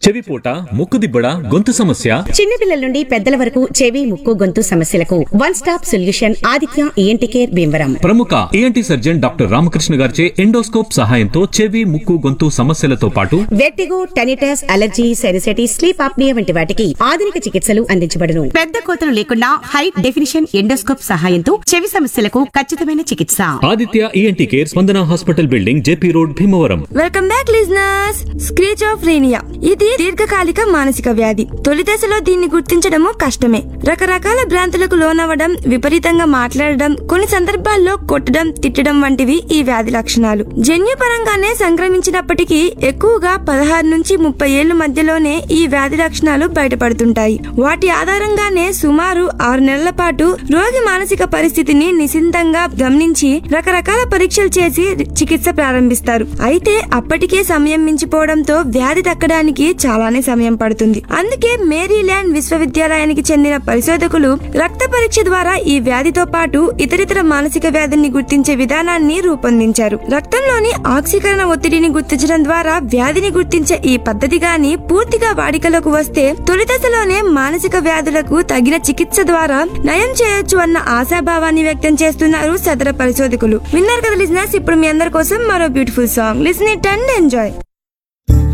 చెవిపోట, ముక్కుదిబ్బడ, గొంతు సమస్య, చిన్నపిల్లల నుండి పెద్దల వరకు చెవి, ముక్కు, గొంతు సమస్యలకు one stop solution Aditya ENT care Bhimavaram. ప్రముఖ ఈఎన్టీ సర్జన్ డాక్టర్ రామకృష్ణ గారిచే ఎండోస్కోప్ సహాయంతో చెవి, ముక్కు, గొంతు సమస్యలతో పాటు vertigo, tinnitus, allergy, sinusitis, sleep apnoea వంటి వాటికి ఆధునిక చికిత్సలు అందించబడును. పెద్ద కోతలు లేకుండా హై డెఫినిషన్ ఎండోస్కోప్ సహాయంతో చెవి సమస్యలకు ఖచ్చితమైన చికిత్స. ఆదిత్య ఈఎన్టీ కేర్, స్పందన hospital building, JP road, Bhimavaram. Welcome back listeners. Screech of రేనియా ఇది దీర్ఘకాలిక మానసిక వ్యాధి. తొలి దశలో దీన్ని గుర్తించడము కష్టమే. రకరకాల భ్రాంతులకు లోనవ్వడం, విపరీతంగా మాట్లాడడం, కొన్ని సందర్భాల్లో కొట్టడం, తిట్టడం వంటివి ఈ వ్యాధి లక్షణాలు. జన్యుపరంగానే సంక్రమించినప్పటికీ ఎక్కువగా 16 నుంచి 30 ఏళ్ల మధ్యలోనే ఈ వ్యాధి లక్షణాలు బయటపడుతుంటాయి. వాటి ఆధారంగానే సుమారు 6 నెలల పాటు రోగి మానసిక పరిస్థితిని నిశితంగా గమనించి రకరకాల పరీక్షలు చేసి చికిత్స ప్రారంభిస్తారు. అయితే అప్పటికే సమయం మించిపోవడంతో వ్యాధి తగ్గడానికి చాలానే సమయం పడుతుంది. అందుకే మేరీల్యాండ్ విశ్వవిద్యాలయానికి చెందిన పరిశోధకులు రక్త పరీక్ష ద్వారా ఈ వ్యాధితో పాటు ఇతరితర మానసిక వ్యాధిని గుర్తించే విధానాన్ని రూపొందించారు. రక్తంలోని ఆక్సీకరణ ఒత్తిడిని గుర్తించడం ద్వారా వ్యాధిని గుర్తించే ఈ పద్ధతి గాని పూర్తిగా వాడికలోకి వస్తే తొలి దశలోనే మానసిక వ్యాధులకు తగిన చికిత్స ద్వారా నయం చేయొచ్చు అన్న ఆశాభావాన్ని వ్యక్తం చేస్తున్నారు సదర పరిశోధకులు. విన్నారు కదా లిజనర్స్, ఇప్పుడు మీ అందరి కోసం మరో beautiful song. Listen it and enjoy.